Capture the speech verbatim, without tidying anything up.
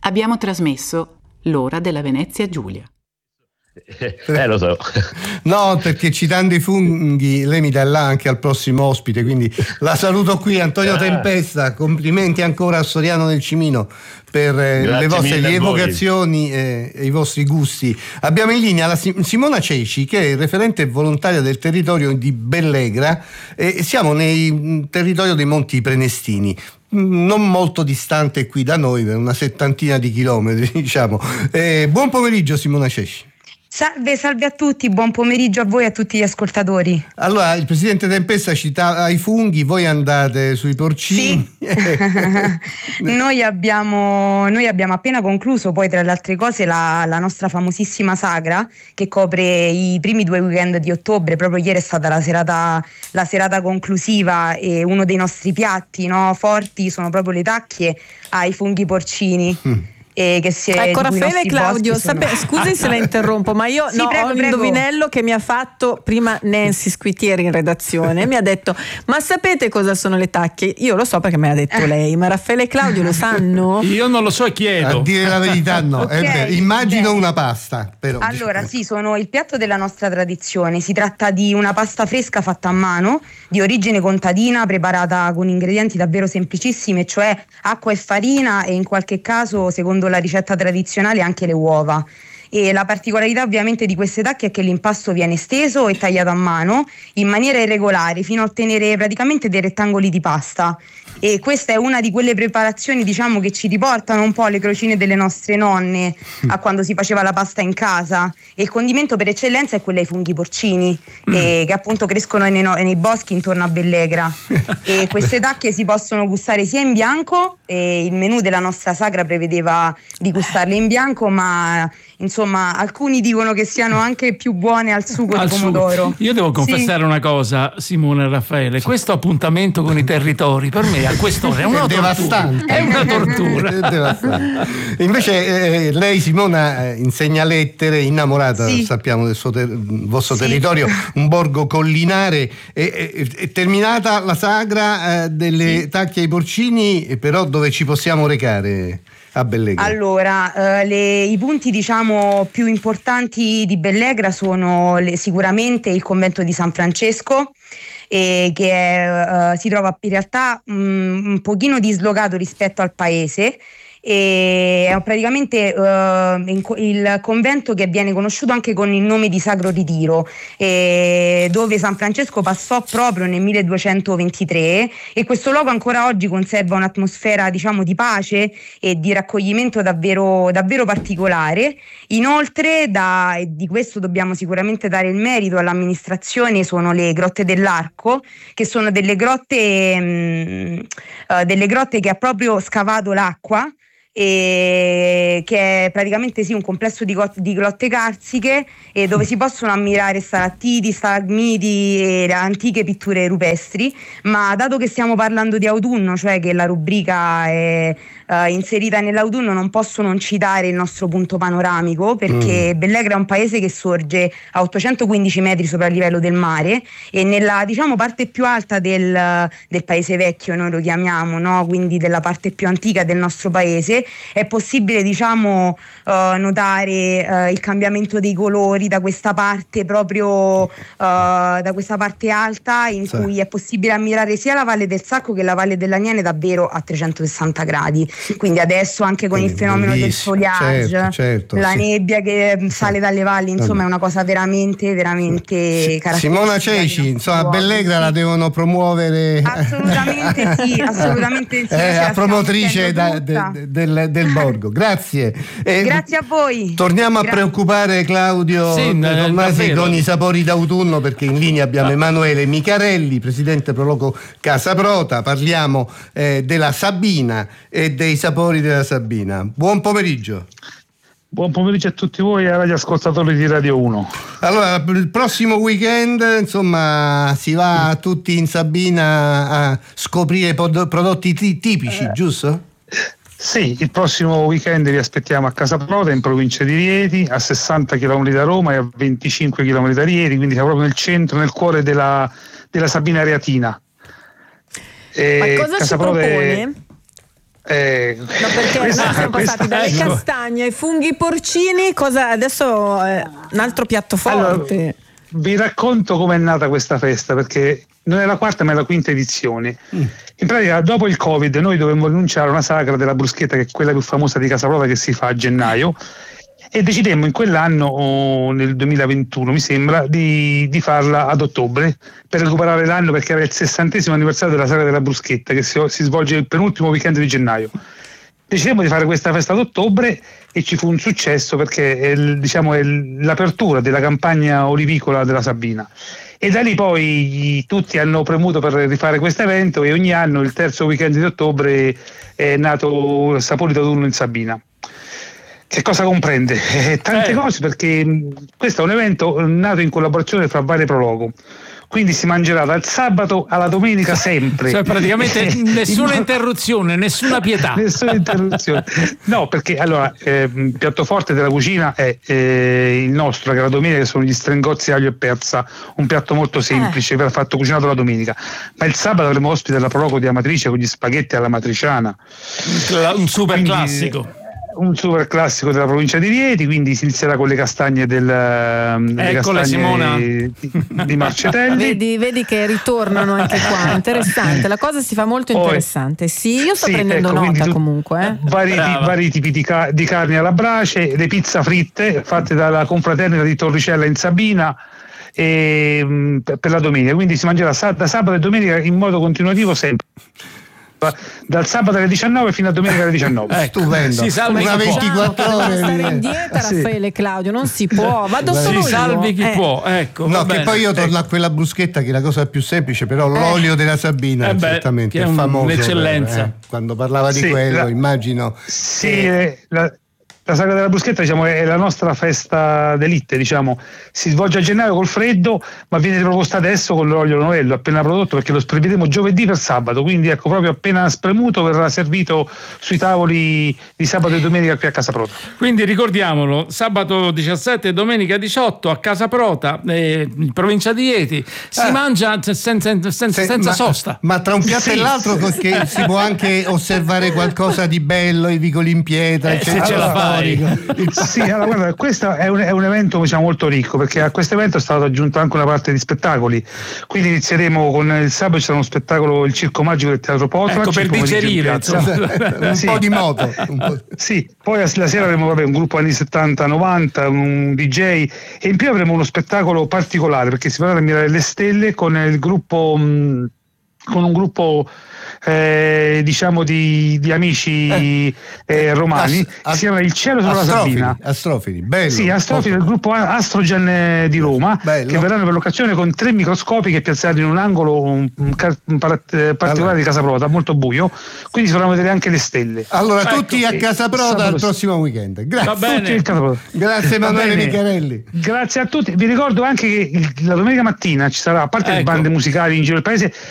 Abbiamo trasmesso L'ora della Venezia Giulia. Eh, lo so. No, perché citando i funghi lei mi dà là anche al prossimo ospite, quindi la saluto qui. Antonio Tempesta, complimenti ancora a Soriano del Cimino per eh, le vostre rievocazioni e, e i vostri gusti. Abbiamo in linea la Simona Ceci, che è il referente volontaria del territorio di Bellegra, e siamo nei territorio dei Monti Prenestini, non molto distante qui da noi, per una settantina di chilometri, diciamo. Eh, buon pomeriggio Simona Ceci. Salve, salve a tutti, buon pomeriggio a voi e a tutti gli ascoltatori. Allora, il presidente Tempesta citava i funghi, voi andate sui porcini. Sì. noi, abbiamo, noi abbiamo appena concluso, poi tra le altre cose, la, la nostra famosissima sagra che copre i primi due weekend di ottobre. Proprio ieri è stata la serata, la serata conclusiva, e uno dei nostri piatti, no, forti sono proprio le tacchie ai funghi porcini. Mm. E che si è, ecco Raffaele e Claudio, sono... sape, scusi se la interrompo, ma io sì, no, prego, ho un prego. indovinello che mi ha fatto prima Nancy Squitieri in redazione. Mi ha detto: ma sapete cosa sono le tacche? Io lo so perché me l'ha detto lei, ma Raffaele e Claudio lo sanno? Io non lo so e chiedo. A dire la verità no. Okay, eh, immagino okay. Una pasta però. Allora sì, sono il piatto della nostra tradizione. Si tratta di una pasta fresca fatta a mano, di origine contadina, preparata con ingredienti davvero semplicissimi, cioè acqua e farina, e in qualche caso, secondo la ricetta tradizionale, anche le uova. E la particolarità ovviamente di queste tacche è che l'impasto viene steso e tagliato a mano in maniera irregolare fino a ottenere praticamente dei rettangoli di pasta. E questa è una di quelle preparazioni, diciamo, che ci riportano un po' alle crocine delle nostre nonne, a quando si faceva la pasta in casa. E il condimento per eccellenza è quello ai funghi porcini, mm. eh, che appunto crescono nei, nei boschi intorno a Bellegra. E queste tacche si possono gustare sia in bianco, e il menù della nostra sagra prevedeva di gustarle in bianco, ma insomma alcuni dicono che siano anche più buone al sugo al di pomodoro. Sugo. Io devo confessare sì. una cosa, Simone e Raffaele, questo appuntamento con i territori per me a quest'ora è una è devastante. È una tortura. È devastante. Invece eh, lei, Simona, eh, insegna lettere, innamorata, sì. sappiamo, del suo ter- vostro sì. territorio, un borgo collinare. È, è, è terminata la sagra eh, delle sì. tacche ai porcini, però dove ci possiamo recare a Bellegra? Allora, eh, le, i punti diciamo più importanti di Bellegra sono le, sicuramente il convento di San Francesco, e che è, uh, si trova in realtà um, un pochino dislocato rispetto al paese, e è praticamente uh, in, il convento che viene conosciuto anche con il nome di Sacro Ritiro, e dove San Francesco passò proprio nel milleduecentoventitré, e questo luogo ancora oggi conserva un'atmosfera, diciamo, di pace e di raccoglimento davvero, davvero particolare. Inoltre, da, e di questo dobbiamo sicuramente dare il merito all'amministrazione, sono le Grotte dell'Arco, che sono delle grotte, mh, uh, delle grotte che ha proprio scavato l'acqua, e che è praticamente sì un complesso di, got- di grotte carsiche, e dove si possono ammirare stalattiti, stalagmiti e antiche pitture rupestri. Ma dato che stiamo parlando di autunno, cioè che la rubrica è uh, inserita nell'autunno, non posso non citare il nostro punto panoramico, perché mm. Bellegra è un paese che sorge a ottocentoquindici metri sopra il livello del mare, e nella, diciamo, parte più alta del, del paese vecchio, noi lo chiamiamo, no? Quindi della parte più antica del nostro paese, è possibile, diciamo, uh, notare uh, il cambiamento dei colori da questa parte proprio uh, da questa parte alta, in sì. cui è possibile ammirare sia la Valle del Sacco che la Valle dell'Aniene davvero a trecentosessanta gradi. Quindi adesso anche con il fenomeno del foliage, certo, certo, la sì. nebbia che sale dalle valli, insomma è una cosa veramente veramente sì. caratteristica. Simona Ceci, insomma, Bellegra sì. la devono promuovere assolutamente sì, assolutamente sì. È la promotrice da, de, de, del del borgo. Grazie. Eh, Grazie a voi. Torniamo Grazie. a preoccupare Claudio sì, Tommasi con i sapori d'autunno, perché in linea abbiamo no. Emanuele Micharelli, presidente Proloco Casa Prota. Parliamo eh, della Sabina e dei sapori della Sabina. Buon pomeriggio. Buon pomeriggio a tutti voi e ai radioascoltatori di Radio uno. Allora, il prossimo weekend, insomma, si va tutti in Sabina a scoprire pod- prodotti t- tipici, eh. giusto? Sì, il prossimo weekend vi aspettiamo a Casa Prota, in provincia di Rieti, a sessanta chilometri da Roma e a venticinque chilometri da Rieti, quindi siamo proprio nel centro, nel cuore della, della Sabina Reatina. E ma cosa Casa ci propone? È... Eh, No, perché questa- noi siamo passati questa- dalle ecco. castagne ai funghi porcini, cosa adesso è un altro piatto forte. Allora, vi racconto com'è nata questa festa, perché non è la quarta ma è la quinta edizione. In pratica, dopo il Covid, noi dovevamo rinunciare a una sagra della bruschetta, che è quella più famosa di Casaprota, che si fa a gennaio, e decidemmo in quell'anno, o nel duemilaventuno mi sembra, di, di farla ad ottobre per recuperare l'anno, perché era il sessantesimo anniversario della sagra della bruschetta, che si, si svolge il penultimo weekend di gennaio. Decidemmo di fare questa festa ad ottobre e ci fu un successo, perché è, il- diciamo, è il- l'apertura della campagna olivicola della Sabina. E da lì poi tutti hanno premuto per rifare questo evento, e ogni anno il terzo weekend di ottobre è nato Sapori d'autunno in Sabina. Che cosa comprende? Eh, tante Eh. cose, perché mh, questo è un evento nato in collaborazione fra varie prologo. Quindi si mangerà dal sabato alla domenica sempre. Cioè praticamente In nessuna modo- interruzione, nessuna pietà. Nessuna interruzione. No, perché allora eh, il piatto forte della cucina è eh, il nostro, che la domenica, che sono gli strengozzi aglio e persa, un piatto molto semplice, per fatto cucinato la domenica. Ma il sabato avremo ospite la prologo di Amatrice con gli spaghetti alla matriciana. Un super Quindi, classico. Un super classico della provincia di Rieti, quindi si inizierà con le castagne del delle Eccole, castagne Simona. di, di Marcetelli. Vedi, vedi che ritornano anche qua, interessante, la cosa si fa molto Poi- interessante. Sì, io sto Sì, prendendo ecco, quindi nota tu- comunque. Eh. Vari, Brava. vari tipi di, ca- di carni alla brace, le pizza fritte fatte dalla confraternita di Torricella in Sabina, e, mh, per per la domenica, quindi si mangerà sa- da sabato e domenica in modo continuativo sempre, dal sabato alle diciannove fino a domenica alle diciannove. Ecco, Stupendo. si salvi Una chi può. ventiquattro Dobbiamo ore. stare in dieta, Sì. Raffaele Claudio, non si può. Vado Si solo Si io. salvi chi Eh. può, ecco. No, va che bene. poi io torno a quella bruschetta, che è la cosa più semplice, però l'olio della Sabina Eh beh, certamente che è è un- famoso. un'eccellenza. per- eh, quando parlava di Sì, quello, la- immagino. Sì, eh, la, la sagra della bruschetta, diciamo, è la nostra festa d'elite, diciamo. Si svolge a gennaio col freddo, ma viene riproposta adesso con l'olio novello appena prodotto, perché lo spremeremo giovedì per sabato, quindi ecco, proprio appena spremuto verrà servito sui tavoli di sabato e domenica qui a Casaprota. Quindi ricordiamolo, sabato diciassette e domenica diciotto a Casaprota, eh, in provincia di Rieti, si Eh. mangia senza, senza, senza, Se- senza ma, sosta. ma tra un piatto e Sì. l'altro, perché si può anche osservare qualcosa di bello, i vicoli in pietra, Eh, il se centro ce la fai. storico. Il- Sì, allora guarda, questo è un, è un evento, diciamo, molto ricco, perché a questo evento è stato aggiunto anche una parte di spettacoli. Quindi inizieremo con il sabato, ci sarà uno spettacolo, il Circo Magico del Teatro Potomac, Ecco, per il pomeriggio in digerire, piazza. insomma. un Sì. po' di moto. Un po'. Sì, poi la la sera avremo, vabbè, un gruppo anni settanta novanta, un D J, e in più avremo uno spettacolo particolare, perché si parla di Mirare le Stelle con il gruppo mh, con un gruppo eh, diciamo di, di amici eh, romani, As- che as- si chiama Il Cielo sulla Astrofili, Sabina. Astrofili, bello. Sì, Astrofili del gruppo Astrogen eh, di Roma, Bello. che verranno per l'occasione con tre microscopi che piazzati in un angolo un, un car- un par- eh, particolare Allora. di Casaprota, molto buio, quindi si potranno vedere anche le stelle. Allora, Ecco, tutti a sì, Casaprota sabato al sì. prossimo weekend. Grazie. Va bene. Tutti in Casaprota. Grazie Va Emanuele bene. Micharelli. Grazie a tutti. Vi ricordo anche che il- la domenica mattina ci sarà, a parte le Ecco. bande musicali in giro del paese,